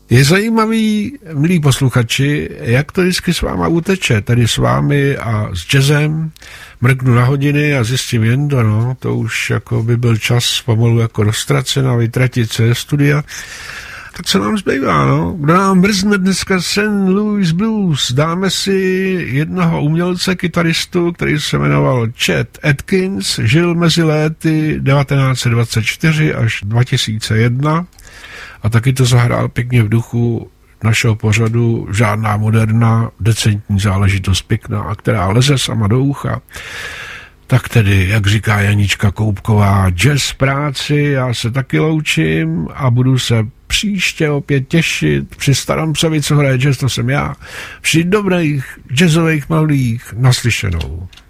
Je zajímavý, milí posluchači, jak to vždycky s váma uteče, tady s vámi a s jazzem. Mrknu na hodiny a zjistím Jendo, no, to už jako by byl čas pomalu jako roztracen a vytratit se studia. Tak co nám zbývá, no? Kdo nám mrzne dneska St. Louis Blues? Dáme si jednoho umělce, kytaristu, který se jmenoval Chet Atkins, žil mezi léty 1924 až 2001 a taky to zahrál pěkně v duchu našeho pořadu, žádná moderna, decentní záležitost pěkná, a která leze sama do ucha. Tak tedy, jak říká Janička Koupková, jazz práci, já se taky loučím a budu se příště opět těšit při starém psovi, co hraje jazz, to jsem já, při dobrých jazzových melodích naslyšenou.